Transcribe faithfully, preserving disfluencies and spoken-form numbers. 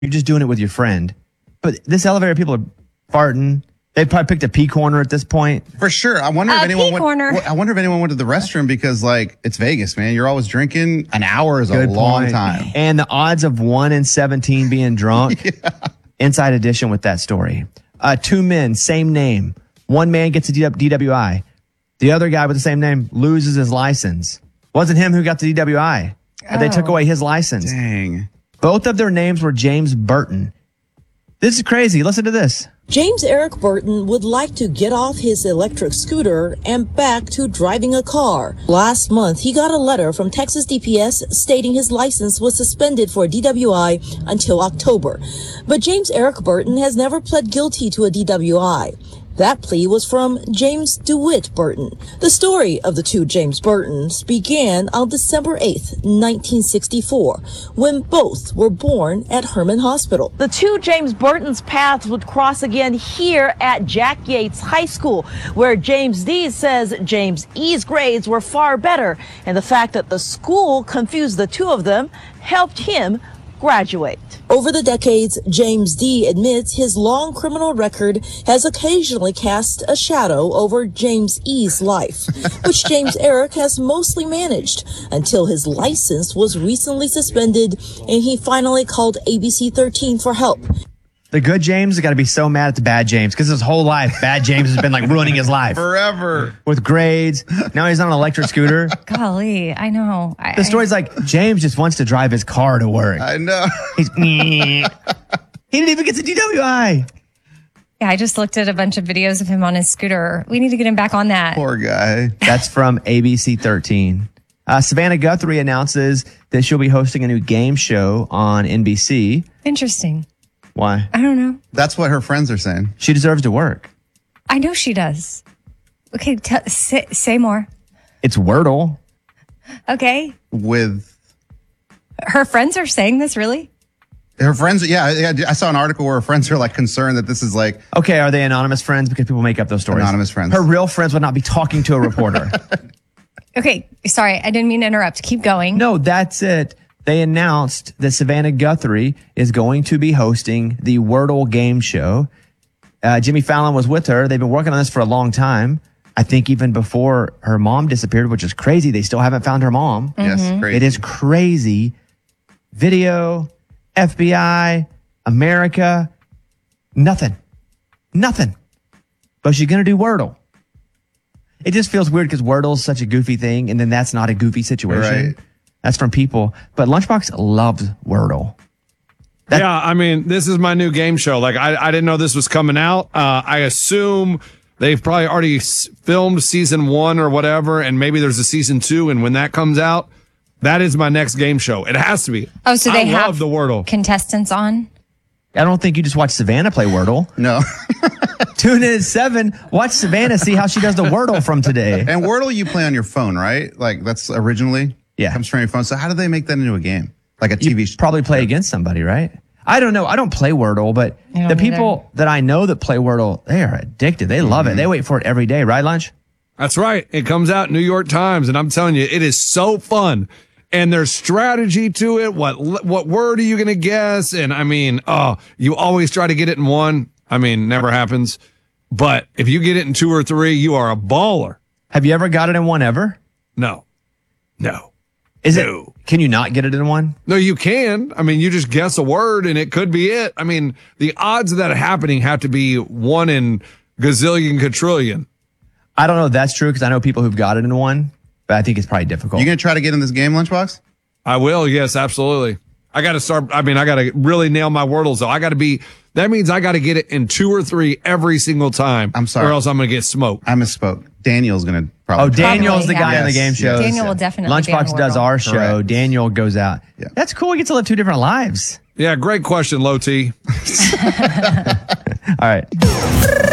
you're just doing it with your friend. But this elevator, people are farting. They probably picked a pee corner at this point. For sure. I wonder A if anyone pee went, corner. I wonder if anyone went to the restroom because, like, it's Vegas, man. You're always drinking. An hour is Good a long point. time. And the odds of one in seventeen being drunk. yeah. Inside edition with that story. Uh, two men, same name. One man gets a D W I. The other guy with the same name loses his license. Wasn't him who got the D W I. Oh. They took away his license. Dang. Both of their names were James Burton. This is crazy. Listen to this. James Eric Burton would like to get off his electric scooter and back to driving a car. Last month, he got a letter from Texas D P S stating his license was suspended for a D W I until October. But James Eric Burton has never pled guilty to a D W I. That plea was from James DeWitt Burton. The story of the two James Burtons began on December eighth, nineteen sixty-four, when both were born at Herman Hospital. The two James Burtons' paths would cross again here at Jack Yates High School, where James D says James E's grades were far better, and the fact that the school confused the two of them helped him graduate. Over the decades, James D admits his long criminal record has occasionally cast a shadow over James E's life, which James Eric has mostly managed until his license was recently suspended and he finally called A B C thirteen for help. The good James has got to be so mad at the bad James because his whole life, bad James has been like ruining his life. Forever. With grades. Now he's on an electric scooter. Golly, I know. I, The story's like, James just wants to drive his car to work. I know. He's, he didn't even get the D W I. Yeah, I just looked at a bunch of videos of him on his scooter. We need to get him back on that. Poor guy. That's from A B C thirteen. Uh, Savannah Guthrie announces that she'll be hosting a new game show on N B C. Interesting. Why? I don't know. That's what her friends are saying. She deserves to work. I know she does. Okay, t- say, say more. It's Wordle. Okay. With Her friends are saying this, really? her friends. Yeah, I, I saw an article where her friends are like concerned that this is like Okay, are they anonymous friends? Because people make up those stories. Anonymous friends. Her real friends would not be talking to a reporter. Okay, sorry, I didn't mean to interrupt. Keep going. No, that's it. They announced that Savannah Guthrie is going to be hosting the Wordle game show. Uh, Jimmy Fallon was with her. They've been working on this for a long time. I think even before her mom disappeared, which is crazy. They still haven't found her mom. yes, crazy. It is crazy. Video, F B I, America, nothing. Nothing. But she's going to do Wordle. It just feels weird because Wordle is such a goofy thing, and then that's not a goofy situation. Right. That's from people. But Lunchbox loves Wordle. That- yeah, I mean, this is my new game show. Like, I, I didn't know this was coming out. Uh, I assume they've probably already s- filmed season one or whatever, and maybe there's a season two. And when that comes out, that is my next game show. It has to be. Oh, so they I have love the Wordle. contestants on? I don't think you just watch Savannah play Wordle. No. Tune in at seven. Watch Savannah see how she does the Wordle from today. And Wordle you play on your phone, right? Like that's originally Yeah. comes from your phone. So how do they make that into a game? Like a T V You show? probably play against somebody, right? I don't know. I don't play Wordle, but I don't the people either. that I know that play Wordle, they are addicted. They love it. They wait for it every day, right, Lunch? That's right. It comes out in New York Times, and I'm telling you, it is so fun. And there's strategy to it. What what word are you going to guess? And I mean, oh, you always try to get it in one. I mean, never happens. But if you get it in two or three, you are a baller. Have you ever got it in one ever? No, no, Is No. it? Can you not get it in one? no. You can. I mean, you just guess a word, and it could be it. I mean, the odds of that happening have to be one in gazillion quadrillion. I don't know if that's true because I know people who've got it in one, but I think it's probably difficult. You gonna try to get in this game, Lunchbox? I will. Yes, absolutely. I got to start. I mean, I got to really nail my Wordles. So I got to be, that means I got to get it in two or three every single time. I'm sorry. Or else I'm going to get smoked. I misspoke. Daniel's gonna probably. Oh, Daniel's the Probably, guy yeah. in the game Yes, show. yes. Daniel will definitely be Lunchbox on does Wordle. our show. Correct. Daniel goes out. Yeah. That's cool. You get to live two different lives. Yeah, great question, Low T. All right.